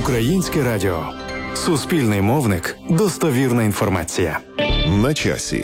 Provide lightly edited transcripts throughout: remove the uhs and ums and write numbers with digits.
Українське радіо. Суспільний мовник. Достовірна інформація. На часі.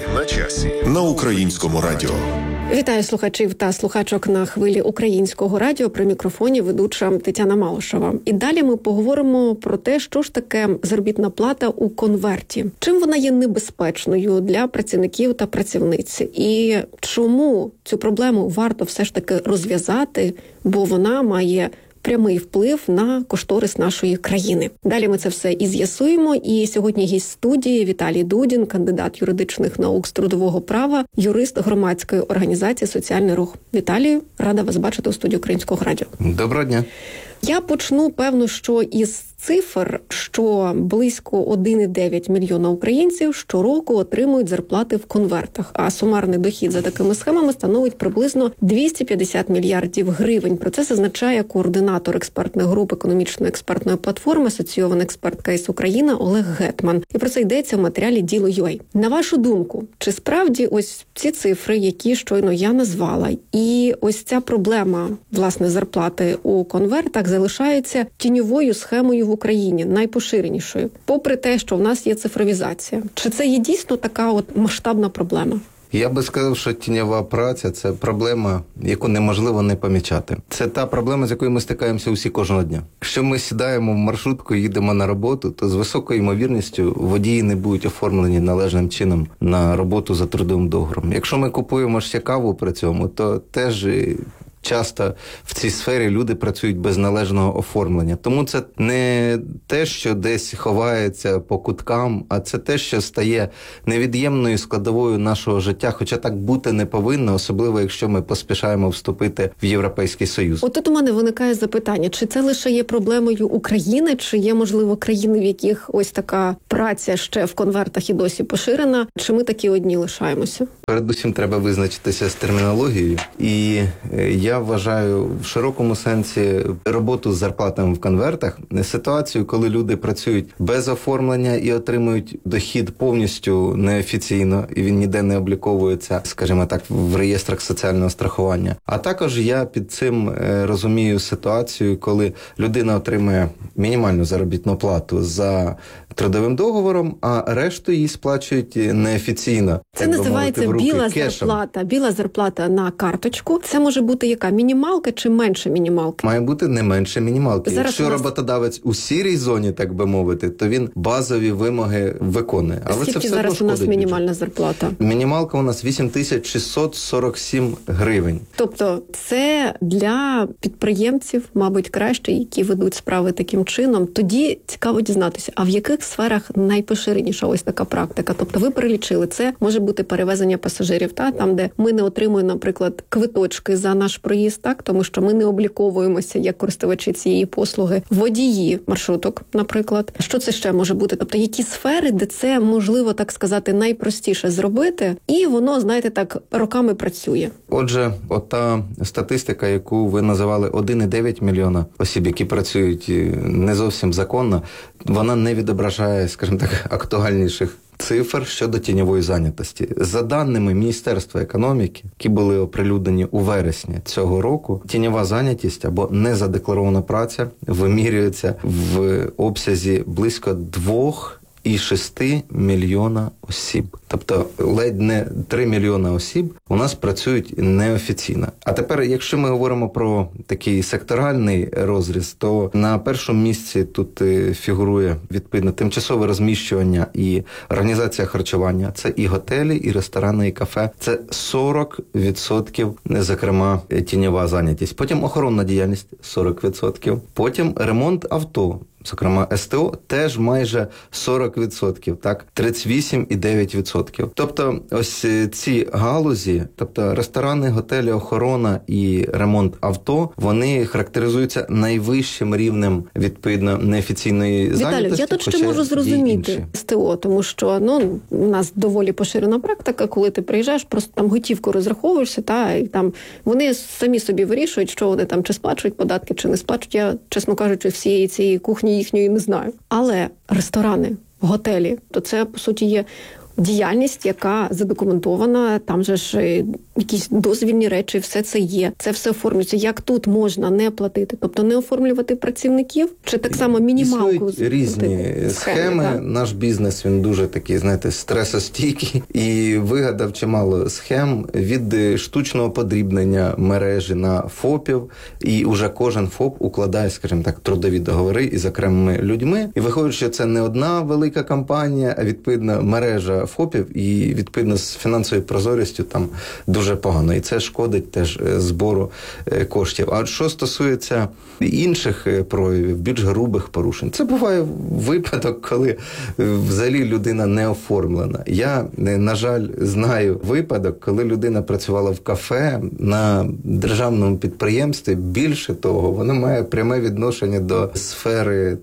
На Українському радіо. Вітаю слухачів та слухачок на хвилі Українського радіо. При мікрофоні ведуча Тетяна Малышева. І далі ми поговоримо про те, що ж таке заробітна плата у конверті. Чим вона є небезпечною для працівників та працівниць? І чому цю проблему варто все ж таки розв'язати, бо вона має прямий вплив на кошторис нашої країни. Далі ми це все і з'ясуємо. І сьогодні гість студії Віталій Дудін, кандидат юридичних наук з трудового права, юрист громадської організації «Соціальний рух». Віталію, рада вас бачити у студії Українського радіо. Доброго дня. Я почну, певно, що із цифр, що близько 1,9 мільйона українців щороку отримують зарплати в конвертах, а сумарний дохід за такими схемами становить приблизно 250 мільярдів гривень. Про це зазначає координатор експертної групи економічної експертної платформи «Асоційована експертка із України» Олег Гетман. І про це йдеться в матеріалі Діло.ua. На вашу думку, чи справді ось ці цифри, які щойно я назвала, і ось ця проблема, власне, зарплати у конвертах залишається тіньовою схемою в Україні, найпоширенішою, попри те, що в нас є цифровізація? Чи це є дійсно така от масштабна проблема? Я би сказав, що тіньова праця – це проблема, яку неможливо не помічати. Це та проблема, з якою ми стикаємося усі кожного дня. Якщо ми сідаємо в маршрутку і їдемо на роботу, то з високою ймовірністю водії не будуть оформлені належним чином на роботу за трудовим договором. Якщо ми купуємо ще каву при цьому, то теж часто в цій сфері люди працюють без належного оформлення. Тому це не те, що десь ховається по куткам, а це те, що стає невід'ємною складовою нашого життя, хоча так бути не повинно, особливо якщо ми поспішаємо вступити в Європейський Союз. От тут у мене виникає запитання, чи це лише є проблемою України, чи є, можливо, країни, в яких ось така праця ще в конвертах і досі поширена, чи ми такі одні лишаємося? Передусім треба визначитися з термінологією, і я вважаю в широкому сенсі роботу з зарплатами в конвертах, ситуацію, коли люди працюють без оформлення і отримують дохід повністю неофіційно, і він ніде не обліковується, скажімо так, в реєстрах соціального страхування. А також я під цим розумію ситуацію, коли людина отримує мінімальну заробітну плату за трудовим договором, а решту їй сплачують неофіційно. Це називається біла зарплата. Біла зарплата на карточку. Це може бути яка? Мінімалка чи менше мінімалки? Має бути не менше мінімалки. Зараз якщо роботодавець у сірій зоні, так би мовити, то він базові вимоги виконує. Але скільки це все зараз у нас мінімальна бюджет. Зарплата? Мінімалка у нас 8647 гривень. Тобто це для підприємців, мабуть, краще, які ведуть справи таким чином. Тоді цікаво дізнатися, а в яких сферах найпоширеніша ось така практика? Тобто ви перелічили, це може бути перевезення пасажирів, там, де ми не отримуємо, наприклад, квиточки за наш проїзд, тому що ми не обліковуємося як користувачі цієї послуги. Водії маршруток, наприклад. Що це ще може бути? Тобто які сфери, де це, можливо, так сказати, найпростіше зробити, і воно, знаєте, так, роками працює? Отже, ота статистика, яку ви називали 1,9 мільйона осіб, які працюють не зовсім законно, вона не відображає, скажімо так, актуальніших цифр щодо тіньової зайнятості. За даними Міністерства економіки, які були оприлюднені у вересні цього року, тіньова зайнятість або незадекларована праця вимірюється в обсязі близько 2,6 мільйона осіб. Тобто ледь не 3 мільйона осіб у нас працюють неофіційно. А тепер, якщо ми говоримо про такий секторальний розріз, то на першому місці тут фігурує відповідно тимчасове розміщування і організація харчування. Це і готелі, і ресторани, і кафе. Це 40%, зокрема, тіньова зайнятість. Потім охоронна діяльність 40%. Потім ремонт авто. Зокрема, СТО теж майже 40%, так? 38,9%. Тобто, ось ці галузі, тобто ресторани, готелі, охорона і ремонт авто, вони характеризуються найвищим рівнем, відповідно, неофіційної зайнятості. Віталію, я тут ще можу зрозуміти СТО, тому що, у нас доволі поширена практика, коли ти приїжджаєш, просто там готівку розраховуєшся, і там вони самі собі вирішують, що вони там, чи сплачують податки, чи не сплачують. Я, чесно кажучи, всієї цієї кухні їхньої не знаю. Але ресторани, готелі, то це, по суті, є діяльність, яка задокументована, там же ж якісь дозвільні речі, все це є. Це все оформлюється. Як тут можна не платити? Тобто не оформлювати працівників? Чи так само мінімалку? Існують різні схеми. Так? Наш бізнес, він дуже такий, знаєте, стресостійкий і вигадав чимало схем від штучного подрібнення мережі на ФОПів, і уже кожен ФОП укладає, скажімо так, трудові договори із окремими людьми. І виходить, що це не одна велика компанія, а відповідно мережа ФОПів, і відповідно з фінансовою прозорістю там дуже погано. І це шкодить теж збору коштів. А що стосується інших проявів, більш грубих порушень, це буває випадок, коли взагалі людина не оформлена. Я, на жаль, знаю випадок, коли людина працювала в кафе на державному підприємстві. Більше того, вона має пряме відношення до сфери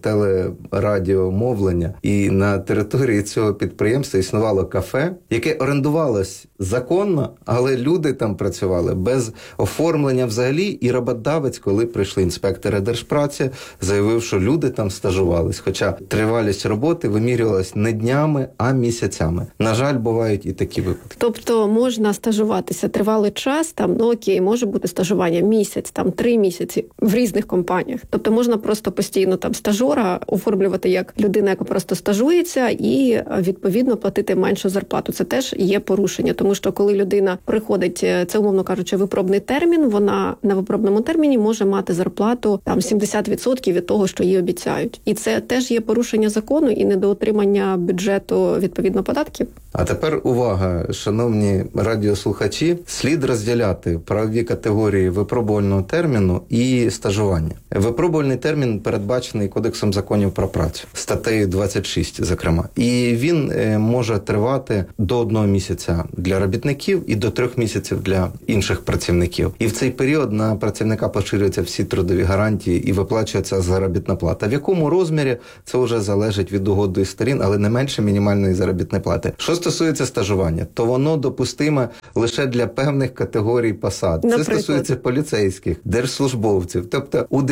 телерадіомовлення. І на території цього підприємства існувало кафе, яке орендувалось законно, але люди там працювали без оформлення взагалі. І роботодавець, коли прийшли інспектори Держпраці, заявив, що люди там стажувались. Хоча тривалість роботи вимірювалась не днями, а місяцями. На жаль, бувають і такі випадки. Тобто можна стажуватися тривалий час, там, ну окей, може бути стажування місяць, там 3 місяці в різних компаніях. Тобто можна просто постійно там стажора оформлювати як людина, яка просто стажується, і відповідно платити меншу зарплату. Це теж є порушення, тому що коли людина приходить, це умовно кажучи, випробний термін, вона на випробному терміні може мати зарплату там 70% від того, що їй обіцяють. І це теж є порушення закону і недоотримання бюджету відповідно податків. А тепер увага, шановні радіослухачі, слід розділяти правові категорії випробувального терміну і стажування. Випробувальний термін передбачений Кодексом законів про працю, статтею 26, зокрема. І він може тривати до 1 місяця для робітників і до 3 місяців для інших працівників. І в цей період на працівника поширюються всі трудові гарантії і виплачується заробітна плата. В якому розмірі, це вже залежить від угоди сторін, але не менше мінімальної заробітної плати. Що стосується стажування, то воно допустиме лише для певних категорій посад. Наприклад? Це стосується поліцейських, держслужбовців. Тобто у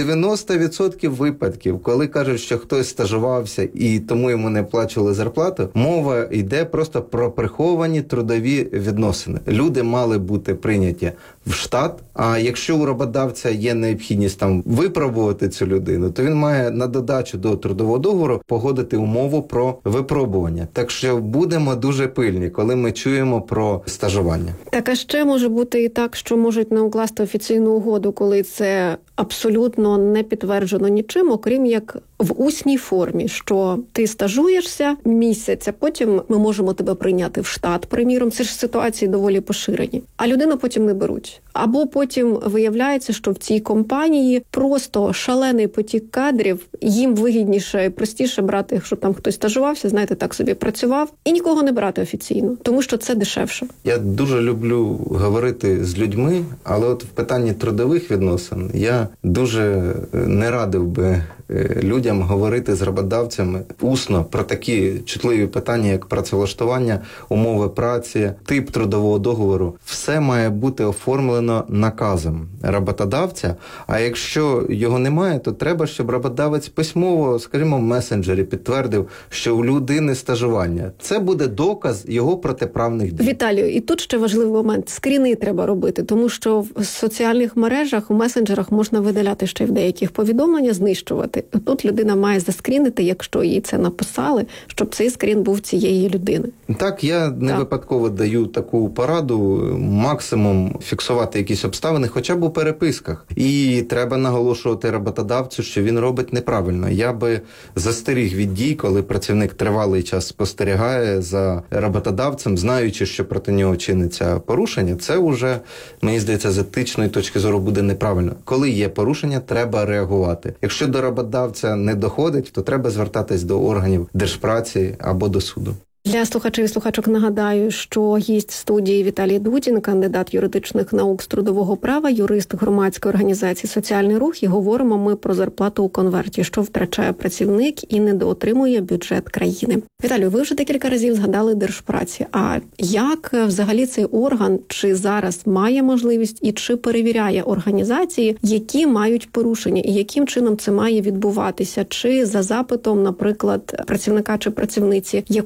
90% випадків, коли кажуть, що хтось стажувався і тому йому не плачували зарплату, мова йде просто про приховані трудові відносини. Люди мали бути прийняті в штат, а якщо у роботодавця є необхідність там випробувати цю людину, то він має на додачу до трудового договору погодити умову про випробування. Так що будемо дуже пильні, коли ми чуємо про стажування. Так, а ще може бути і так, що можуть не укласти офіційну угоду, коли це абсолютно не підтверджено нічим, окрім як в усній формі, що ти стажуєшся місяць, а потім ми можемо тебе прийняти в штат, приміром. Це ж ситуації доволі поширені. А людину потім не беруть. Або потім виявляється, що в цій компанії просто шалений потік кадрів, їм вигідніше і простіше брати, якщо там хтось стажувався, знаєте, так собі працював, і нікого не брати офіційно, тому що це дешевше. Я дуже люблю говорити з людьми, але от в питанні трудових відносин я дуже не радив би людям говорити з роботодавцями усно про такі чутливі питання, як працевлаштування, умови праці, тип трудового договору. Все має бути оформлено наказом роботодавця, а якщо його немає, то треба, щоб роботодавець письмово, скажімо, в месенджері підтвердив, що у людини стажування. Це буде доказ його протиправних дій. Віталію, і тут ще важливий момент. Скріни треба робити, тому що в соціальних мережах, в месенджерах можна видаляти ще й в деяких повідомлення, знищувати. Тут людина має заскрінити, якщо їй це написали, щоб цей скрін був цієї людини. Так, я не випадково даю таку пораду, максимум фіксувати якісь обставини, хоча б у переписках. І треба наголошувати роботодавцю, що він робить неправильно. Я би застеріг від дій, коли працівник тривалий час спостерігає за роботодавцем, знаючи, що проти нього чиниться порушення. Це вже, мені здається, з етичної точки зору буде неправильно. Коли є порушення, треба реагувати. Якщо до роботодавця не доходить, то треба звертатись до органів Держпраці або до суду. Для слухачів і слухачок нагадаю, що гість студії Віталій Дудін, кандидат юридичних наук з трудового права, юрист громадської організації «Соціальний рух», і говоримо ми про зарплату у конверті, що втрачає працівник і недоотримує бюджет країни. Віталію, ви вже декілька разів згадали Держпраці. А як взагалі цей орган, чи зараз має можливість і чи перевіряє організації, які мають порушення, і яким чином це має відбуватися? Чи за запитом, наприклад, працівника чи працівниці, якому чи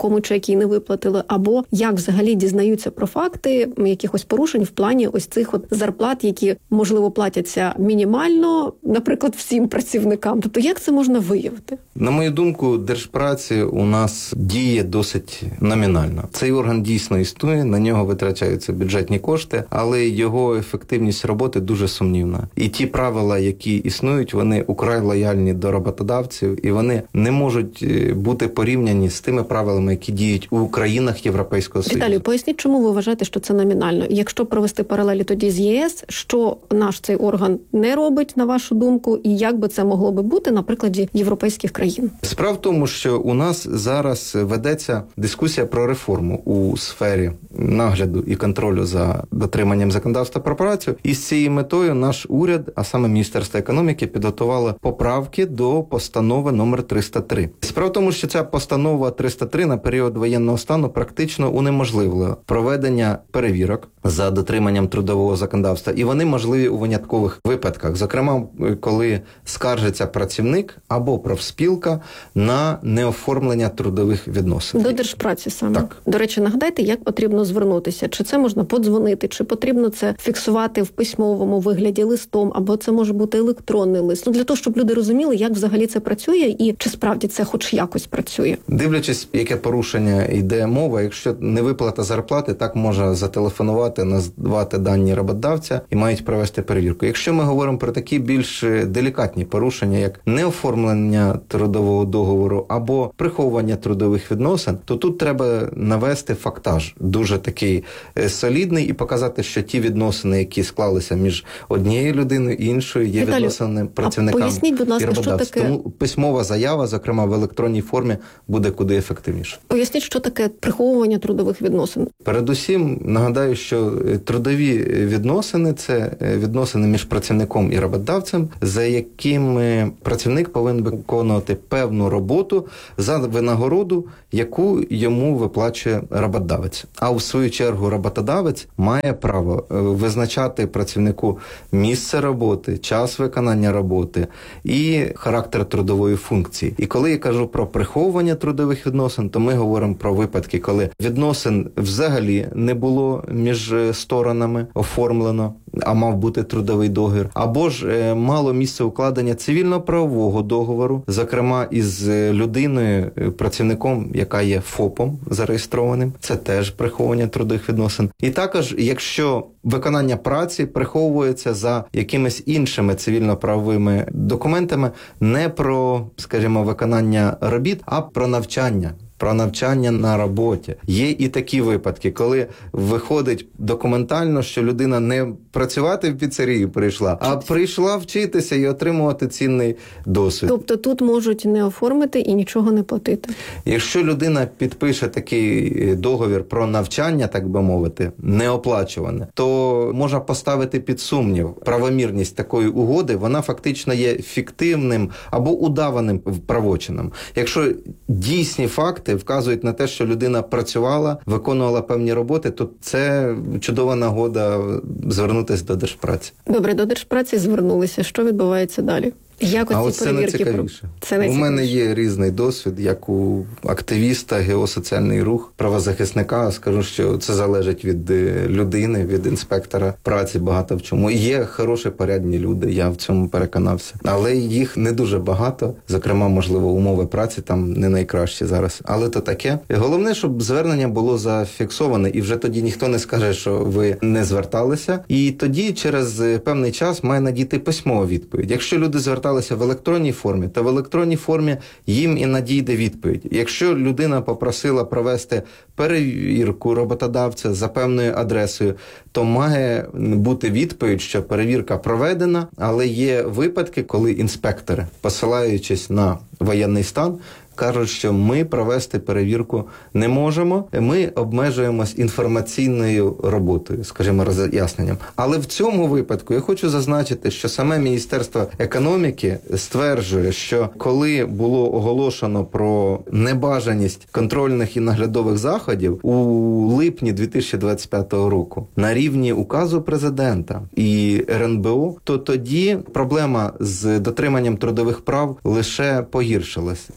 який не виплатили, або як взагалі дізнаються про факти якихось порушень в плані ось цих от зарплат, які, можливо, платяться мінімально, наприклад, всім працівникам. Тобто як це можна виявити? На мою думку, Держпраці у нас діє досить номінально. Цей орган дійсно існує, на нього витрачаються бюджетні кошти, але його ефективність роботи дуже сумнівна. І ті правила, які існують, вони украй лояльні до роботодавців, і вони не можуть бути порівняні з тими правилами, які діють у країнах Європейського Союзу. Віталію, поясніть, чому ви вважаєте, що це номінально? Якщо провести паралелі тоді з ЄС, що наш цей орган не робить, на вашу думку, і як би це могло би бути на прикладі європейських країн? Справа в тому, що у нас зараз ведеться дискусія про реформу у сфері нагляду і контролю за дотриманням законодавства про працю. І з цією метою наш уряд, а саме Міністерство економіки, підготувало поправки до постанови номер 303. Справа в тому, що ця постанова 303 на період воєнного стану практично унеможливила проведення перевірок за дотриманням трудового законодавства. І вони можливі у виняткових випадках. Зокрема, коли скаржиться працівник або профспілка на неоформлення трудових відносин. До Держпраці саме. Так. До речі, нагадайте, як потрібно звернутися? Чи це можна подзвонити, чи потрібно це фіксувати в письмовому вигляді листом, або це може бути електронний лист? Для того, щоб люди розуміли, як взагалі це працює і чи справді це хоч якось працює. Дивлячись, яке порушення йде мова, якщо не виплата зарплати, так можна зателефонувати, назвати дані роботодавця і мають провести перевірку. Якщо ми говоримо про такі більш делікатні порушення, як неоформлення трудового договору або приховування трудових відносин, то тут треба навести фактаж дуже такий солідний і показати, що ті відносини, які склалися між однією людиною і іншою, є відносини працівникам поясніть, будь ласка, і роботодавця. що таке... Тому письмова заява, зокрема в електронній формі, буде куди ефективніше. Поясніть, що таке приховування трудових відносин. Передусім, нагадаю, що трудові відносини – це відносини між працівником і роботодавцем, за якими працівник повинен виконувати певну роботу за винагороду, яку йому виплачує роботодавець. А в свою чергу роботодавець має право визначати працівнику місце роботи, час виконання роботи і характер трудової функції. І коли я кажу про приховування трудових відносин, то ми говоримо про випадки, коли відносин взагалі не було між сторонами оформлено, а мав бути трудовий договір, або ж мало місце укладення цивільно-правового договору, зокрема із людиною, працівником, яка є ФОПом зареєстрованим. Це теж приховування трудових відносин. І також, якщо виконання праці приховується за якимись іншими цивільно-правовими документами, не про, скажімо, виконання робіт, а про навчання. Про навчання на роботі. Є і такі випадки, коли виходить документально, що людина не працювати в піцерії прийшла, а прийшла вчитися і отримувати цінний досвід. Тобто тут можуть не оформити і нічого не платити. Якщо людина підпише такий договір про навчання, так би мовити, неоплачуване, то можна поставити під сумнів правомірність такої угоди, вона фактично є фіктивним або удаваним правочином. Якщо дійсні факти вказують на те, що людина працювала, виконувала певні роботи, то це чудова нагода звернутися до Держпраці. Добре, до Держпраці звернулися. Що відбувається далі? Як А оці от це перевірки? найцікавіше. Це найцікавіше. У мене є різний досвід, як у активіста, геосоціальний рух, правозахисника. Скажу, що це залежить від людини, від інспектора праці, багато в чому. Є хороші, порядні люди, я в цьому переконався. Але їх не дуже багато. Зокрема, можливо, умови праці там не найкращі зараз. Але то таке. Головне, щоб звернення було зафіксоване, і вже тоді ніхто не скаже, що ви не зверталися. І тоді через певний час має надійти письмова відповідь. Якщо люди зверталися в електронній формі, то в електронній формі їм і надійде відповідь. Якщо людина попросила провести перевірку роботодавця за певною адресою, то має бути відповідь, що перевірка проведена, але є випадки, коли інспектори, посилаючись на воєнний стан, кажуть, що ми провести перевірку не можемо, ми обмежуємось інформаційною роботою, скажімо, роз'ясненням. Але в цьому випадку я хочу зазначити, що саме Міністерство економіки стверджує, що коли було оголошено про небажаність контрольних і наглядових заходів у липні 2025 року на рівні указу президента і РНБО, то тоді проблема з дотриманням трудових прав лише погіршилась. Тому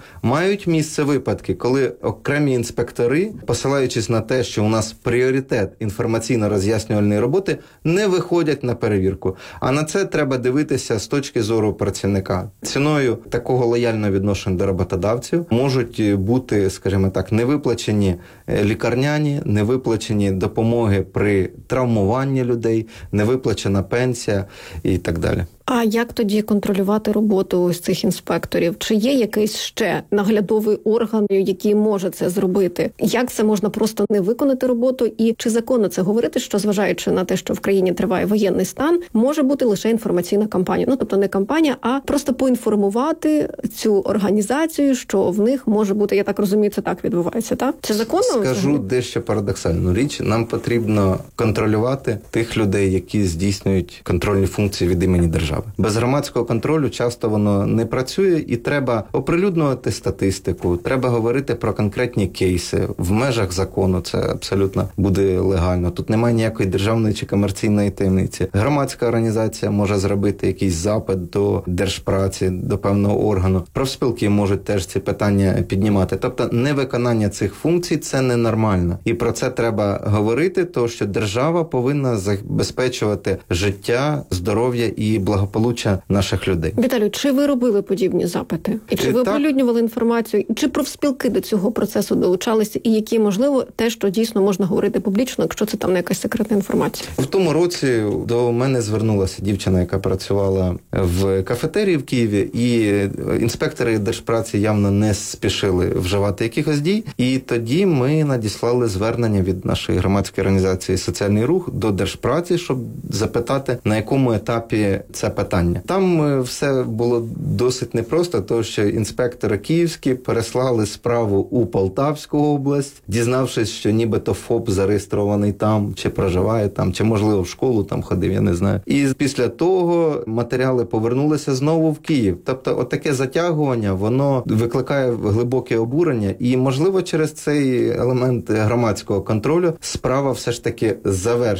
мають місце випадки, коли окремі інспектори, посилаючись на те, що у нас пріоритет інформаційно-роз'яснювальної роботи, не виходять на перевірку. А на це треба дивитися з точки зору працівника. Ціною такого лояльного відношення до роботодавців можуть бути, скажімо так, невиплачені лікарняні, невиплачені допомоги при травмуванні людей, невиплачена пенсія і так далі. А як тоді контролювати роботу ось цих інспекторів? Чи є якийсь ще наглядовий орган, який може це зробити? Як це можна просто не виконати роботу? І чи законно це говорити, що, зважаючи на те, що в країні триває воєнний стан, може бути лише інформаційна кампанія? Ну, тобто не кампанія, а просто поінформувати цю організацію, що в них може бути, я так розумію, це так відбувається, так? Це законно? Скажу дещо парадоксальну річ. Нам потрібно контролювати тих людей, які здійснюють контрольні функції від імені держави. Без громадського контролю часто воно не працює, і треба оприлюднювати статистику, треба говорити про конкретні кейси в межах закону. Це абсолютно буде легально. Тут немає ніякої державної чи комерційної таємниці. Громадська організація може зробити якийсь запит до Держпраці, до певного органу. Профспілки можуть теж ці питання піднімати. Тобто невиконання цих функцій – це ненормально. І про це треба говорити, тому що держава повинна забезпечувати життя, здоров'я і благополуччя наших людей. Віталію, чи ви робили подібні запити? І чи ви оприлюднювали інформацію? Чи профспілки до цього процесу долучалися? І які, можливо, те, що дійсно можна говорити публічно, якщо це там не якась секретна інформація? В тому році до мене звернулася дівчина, яка працювала в кафетерії в Києві, і інспектори Держпраці явно не спішили вживати якихось дій. І тоді ми надіслали звернення від нашої громадської організації «Соціальний рух» до Держпраці, щоб запитати, на якому етапі це питання. Там все було досить непросто, тому що інспектори київські переслали справу у Полтавську область, дізнавшись, що нібито ФОП зареєстрований там, чи проживає там, чи, можливо, в школу там ходив, я не знаю. І після того матеріали повернулися знову в Київ. Тобто, отаке затягування, воно викликає глибоке обурення, і, можливо, через цей елемент громадського контролю справа все ж таки завершена.